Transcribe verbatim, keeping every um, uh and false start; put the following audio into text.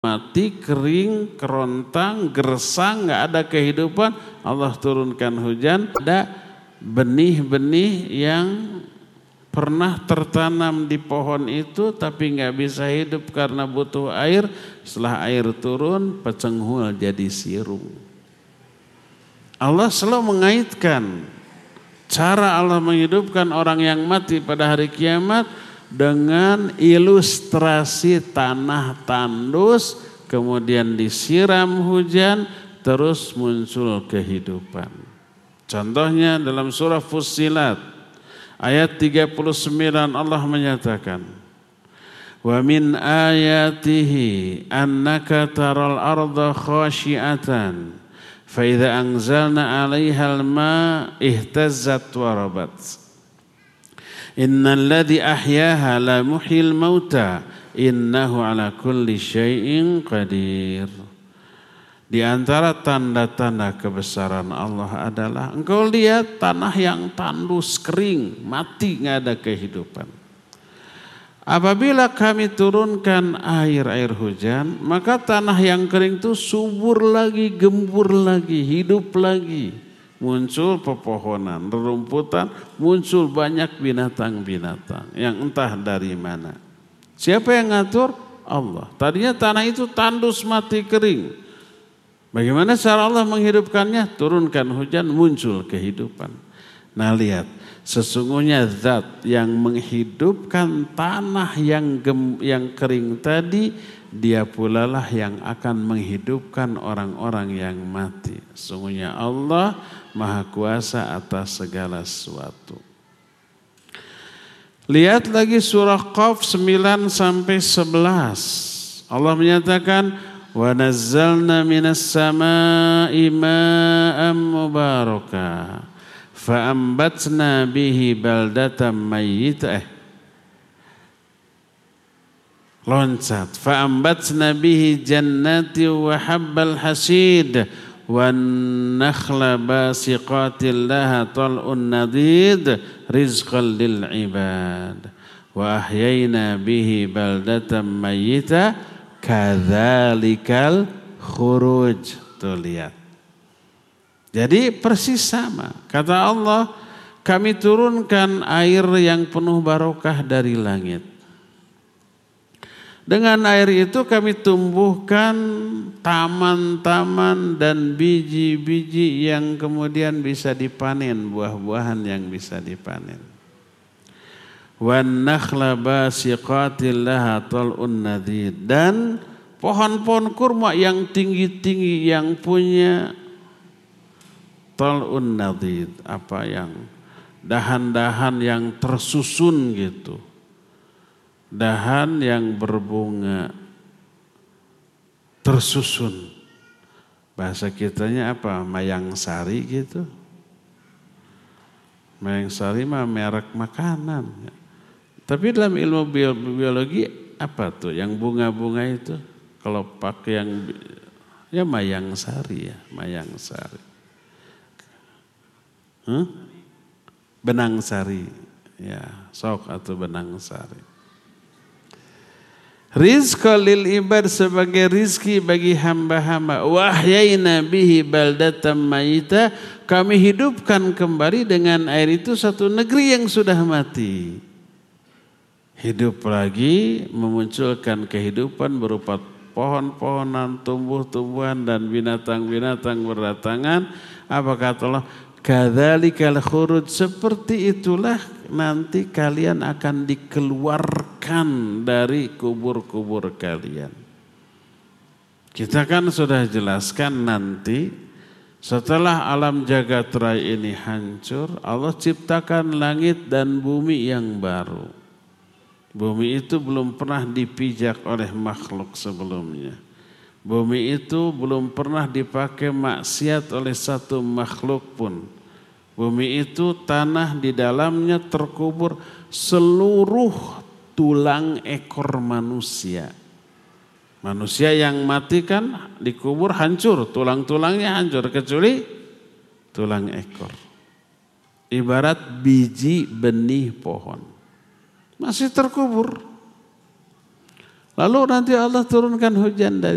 mati, kering, kerontang, gersang, nggak ada kehidupan. Allah turunkan hujan, ada benih-benih yang pernah tertanam di pohon itu tapi nggak bisa hidup karena butuh air. Setelah air turun, pecenghul jadi sirung. Allah selalu mengaitkan cara Allah menghidupkan orang yang mati pada hari kiamat dengan ilustrasi tanah tandus, kemudian disiram hujan, terus muncul kehidupan. Contohnya dalam surah Fussilat ayat tiga puluh sembilan Allah menyatakan, wa min ayatihi annaka taral arda khashi'atan fa idza anzalna 'alaiha al-ma ihtazzat wa rabat. Innal ladzi ahyaha la muhyil mauta innahu ala kulli syai'in qadir. Di antara tanda-tanda kebesaran Allah adalah engkau lihat tanah yang tandus, kering, mati, nggak ada kehidupan. Apabila kami turunkan air-air hujan, maka tanah yang kering itu subur lagi, gembur lagi, hidup lagi. Muncul pepohonan, rerumputan, muncul banyak binatang-binatang yang entah dari mana. Siapa yang ngatur? Allah. Tadinya tanah itu tandus, mati, kering. Bagaimana cara Allah menghidupkannya? Turunkan hujan, muncul kehidupan. Nah lihat, sesungguhnya zat yang menghidupkan tanah yang gem, yang kering tadi, dia pula lah yang akan menghidupkan orang-orang yang mati. Sesungguhnya Allah Maha Kuasa atas segala sesuatu. Lihat lagi surah Qaf sembilan sampai sebelas. Allah menyatakan, wa nazzalna minas samaa'i ma'an mubaraka fa ambatna bihi baldatan mayyita. Eh. Loncat. Fa ambatna bihi jannati wa habbal hasid wan nakhla basiqatil laha tal'un nadid rizqan lil ibad wa ahyayna bihi baldatan mayyita kadzalikal khuruj. Tuh lihat. Jadi persis sama. Kata Allah, kami turunkan air yang penuh barokah dari langit. Dengan air itu kami tumbuhkan taman-taman dan biji-biji yang kemudian bisa dipanen, buah-buahan yang bisa dipanen. Wan nakhla basiqatil laha tal'un nadid, dan pohon-pohon kurma yang tinggi-tinggi yang punya tal'un nadid, apa yang dahan-dahan yang tersusun gitu. Dahan yang berbunga tersusun. Bahasa kitanya apa? Mayang sari gitu. Mayang sari mah merek makanan. Tapi dalam ilmu biologi apa tuh yang bunga-bunga itu? Kalau pakai yang ya mayang sari ya, mayang sari. Huh? Benang sari. Ya, sok atau benang sari. Rizqa lil ibad, sebagai rizki bagi hamba-hamba. Wahyayna bihi baldatan mayita, kami hidupkan kembali dengan air itu satu negeri yang sudah mati. Hidup lagi, memunculkan kehidupan berupa pohon-pohonan, tumbuh-tumbuhan dan binatang-binatang berdatangan. Apa kata Allah? Kadzalikal khuruj, seperti itulah nanti kalian akan dikeluarkan dari kubur-kubur kalian. Kita kan sudah jelaskan nanti setelah alam jagat raya ini hancur, Allah ciptakan langit dan bumi yang baru. Bumi itu belum pernah dipijak oleh makhluk sebelumnya. Bumi itu belum pernah dipakai maksiat oleh satu makhluk pun. Bumi itu tanah di dalamnya terkubur seluruh tulang ekor manusia. Manusia yang mati kan dikubur hancur, tulang-tulangnya hancur kecuali tulang ekor. Ibarat biji benih pohon. Masih terkubur. Lalu nanti Allah turunkan hujan dari